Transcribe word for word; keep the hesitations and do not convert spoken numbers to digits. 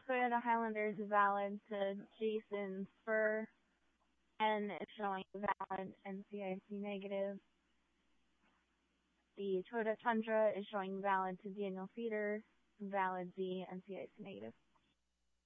Toyota Highlander is valid to Jason Spur, N is showing valid N C I C negative. The Toyota Tundra is showing valid to Daniel Cedar, valid D, N C I C negative.